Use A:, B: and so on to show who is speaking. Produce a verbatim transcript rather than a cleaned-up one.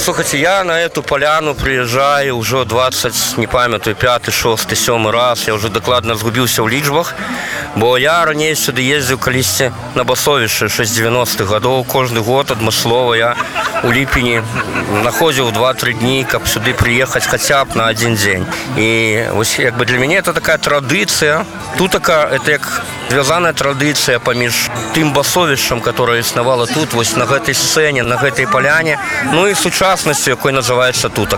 A: Слухайте, я на эту поляну приезжаю уже двадцать, не памятаю, пятый, шестой, сёмый раз. Я уже докладно згубился в лічбах, бо я ранее сюда ездил колись на басовище ще з девяностых годов. Кожный год адмыслова я у Липени находил два-три дні, каб сюда приехать хотя бы на один день. И ось, как бы для меня это такая традиция. Тут такая, это как звязаная традиция поміж тым басовішчам, которое існавало тут, вось на гэтай сцэне, на гэтай поляне, ну и сучаснасцю, якой называется тутак.